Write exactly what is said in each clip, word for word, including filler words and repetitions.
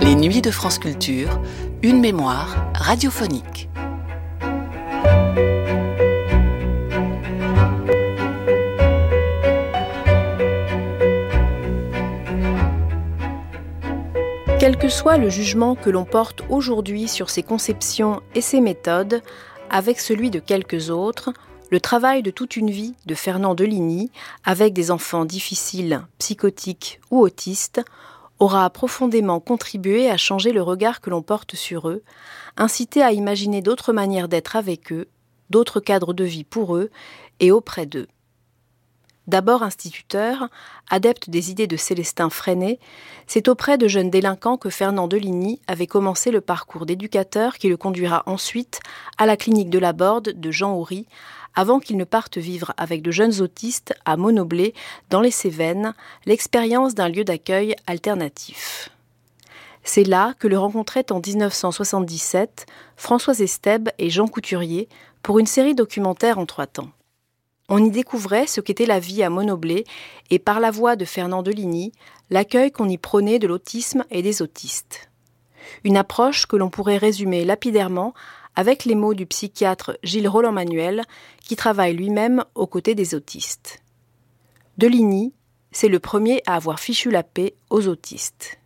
Les Nuits de France Culture, une mémoire radiophonique. Quel que soit le jugement que l'on porte aujourd'hui sur ses conceptions et ses méthodes, avec celui de quelques autres, le travail de toute une vie de Fernand Deligny, avec des enfants difficiles, psychotiques ou autistes, aura profondément contribué à changer le regard que l'on porte sur eux, incité à imaginer d'autres manières d'être avec eux, d'autres cadres de vie pour eux et auprès d'eux. D'abord instituteur, adepte des idées de Célestin Freinet, c'est auprès de jeunes délinquants que Fernand Deligny avait commencé le parcours d'éducateur qui le conduira ensuite à la clinique de la Borde de Jean Houry, avant qu'il ne parte vivre avec de jeunes autistes à Monoblé, dans les Cévennes, l'expérience d'un lieu d'accueil alternatif. C'est là que le rencontraient en dix-neuf cent soixante-dix-sept Françoise Estèbe et Jean Couturier pour une série documentaire en trois temps. On y découvrait ce qu'était la vie à Monoblé et, par la voix de Fernand Deligny, l'accueil qu'on y prônait de l'autisme et des autistes. Une approche que l'on pourrait résumer lapidairement avec les mots du psychiatre Gilles Roland-Manuel, qui travaille lui-même aux côtés des autistes. Deligny, c'est le premier à avoir fichu la paix aux autistes.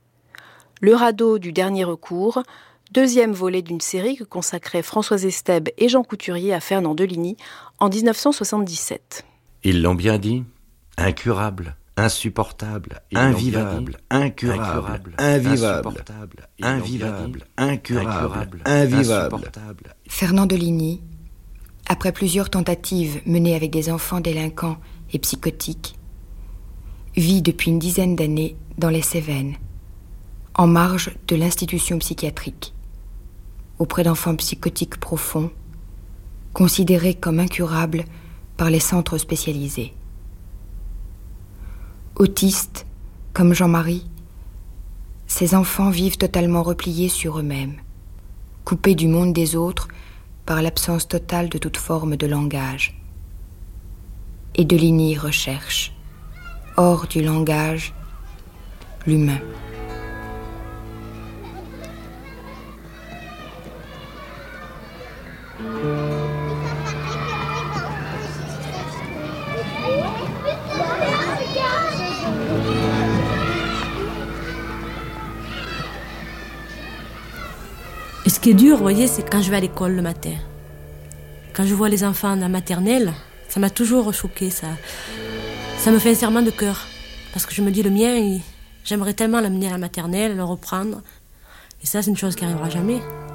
Le radeau du dernier recours, deuxième volet d'une série que consacraient Françoise Estèbe et Jean Couturier à Fernand Deligny en dix-neuf cent soixante-dix-sept. Ils l'ont bien dit, incurable, insupportable, invivable, incurable, invivable, invivable, incurable, invivable. Fernand Deligny, après plusieurs tentatives menées avec des enfants délinquants et psychotiques, vit depuis une dizaine d'années dans les Cévennes, en marge de l'institution psychiatrique, auprès d'enfants psychotiques profonds, considérés comme incurables par les centres spécialisés. Autistes, comme Jean-Marie, ces enfants vivent totalement repliés sur eux-mêmes, coupés du monde des autres par l'absence totale de toute forme de langage. Et Deligny recherche, hors du langage, l'humain. Et ce qui est dur, vous voyez, c'est quand je vais à l'école le matin. Quand je vois les enfants de la maternelle, ça m'a toujours choquée, ça. Ça me fait un serrement de cœur. Parce que je me dis, le mien, il... j'aimerais tellement l'amener à la maternelle, le reprendre. Et ça, c'est une chose qui n'arrivera jamais.